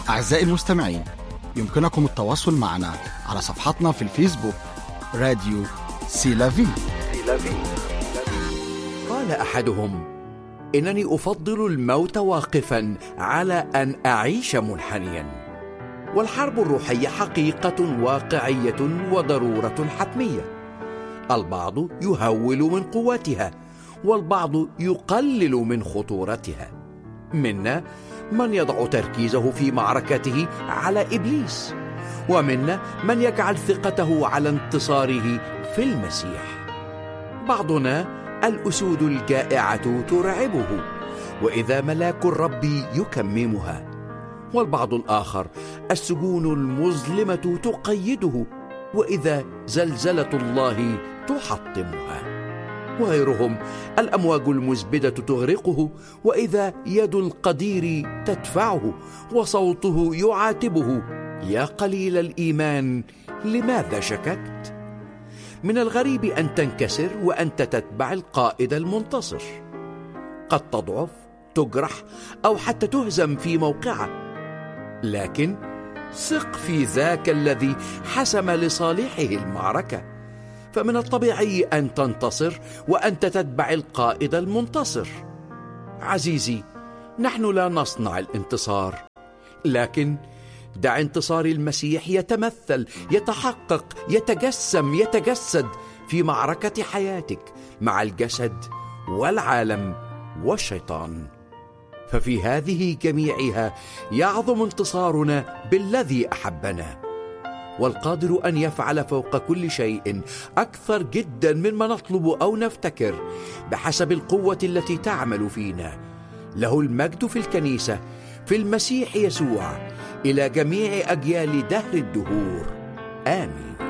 أعزائي المستمعين، يمكنكم التواصل معنا على صفحتنا في الفيسبوك راديو سيلافي. قال أحدهم: إنني أفضل الموت واقفا على أن أعيش منحنيا. والحرب الروحية حقيقة واقعية وضرورة حتمية. البعض يهول من قوتها، والبعض يقلل من خطورتها. منا من يضع تركيزه في معركته على إبليس، ومنا من يجعل ثقته على انتصاره في المسيح. بعضنا الأسود الجائعة ترعبه، وإذا ملاك الرب يكممها. والبعض الآخر السجون المظلمة تقيده، وإذا زلزلة الله تحطمها. وغيرهم الأمواج المزبدة تغرقه، وإذا يد القدير تدفعه، وصوته يعاتبه: يا قليل الإيمان لماذا شككت؟ من الغريب أن تنكسر وأنت تتبع القائد المنتصر. قد تضعف، تجرح، أو حتى تهزم في موقعه، لكن ثق في ذاك الذي حسم لصالحه المعركة. فمن الطبيعي أن تنتصر وأنت تتبع القائد المنتصر. عزيزي، نحن لا نصنع الانتصار، لكن دع انتصار المسيح يتمثل، يتحقق، يتجسد في معركة حياتك مع الجسد والعالم والشيطان. ففي هذه جميعها يعظم انتصارنا بالذي أحبنا، والقادر أن يفعل فوق كل شيء أكثر جدا مما نطلب أو نفتكر، بحسب القوة التي تعمل فينا. له المجد في الكنيسة في المسيح يسوع إلى جميع أجيال دهر الدهور. آمين.